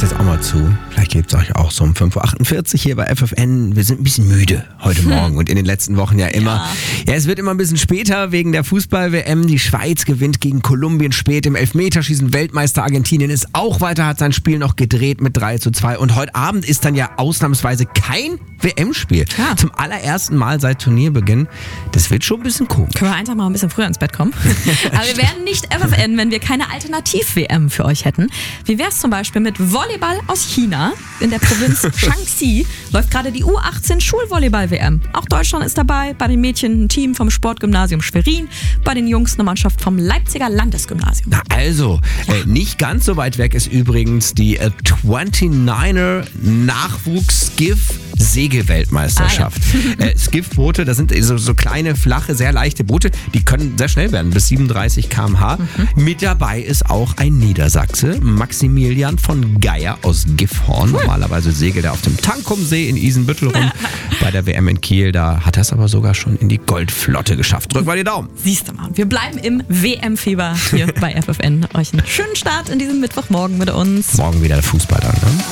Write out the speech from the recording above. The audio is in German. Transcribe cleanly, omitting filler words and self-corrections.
jetzt auch mal zu. Vielleicht gebt es euch auch so um 5.48 Uhr hier bei FFN. Wir sind ein bisschen müde heute Morgen und in den letzten Wochen ja immer. Ja, es wird immer ein bisschen später wegen der Fußball-WM. Die Schweiz gewinnt gegen Kolumbien spät im Elfmeterschießen. Weltmeister Argentinien ist auch weiter, hat sein Spiel noch gedreht mit 3:2. Und heute Abend ist dann ja ausnahmsweise kein WM-Spiel. Ja. Zum allerersten Mal seit Turnierbeginn. Das wird schon ein bisschen komisch. Können wir einfach mal ein bisschen früher ins Bett kommen? Aber wir wären nicht FFN, wenn wir keine Alternativ-WM für euch hätten. Wie wäre es zum Beispiel mit Volleyball aus China? In der Provinz Shaanxi läuft gerade die U18 Schulvolleyball-WM. Auch Deutschland ist dabei, bei den Mädchen ein Team vom Sportgymnasium Schwerin, bei den Jungs eine Mannschaft vom Leipziger Landesgymnasium. Na also, nicht ganz so weit weg ist übrigens die 29er Nachwuchs-Skiff-Segelweltmeisterschaft. Skiff-Boote, das sind so kleine, flache, sehr leichte Boote, die können sehr schnell werden, bis 37 km/h. Mit dabei ist auch ein Niedersachse, Maximilian von Geier aus Gifhorn. Normalerweise segelt er auf dem Tankumsee in Isenbüttel rum. Bei der WM in Kiel, da hat er es aber sogar schon in die Goldflotte geschafft. Drück mal die Daumen. Siehst du mal, wir bleiben im WM-Fieber hier bei FFN. Euch einen schönen Start in diesem Mittwochmorgen mit uns. Morgen wieder der Fußball dann, ne?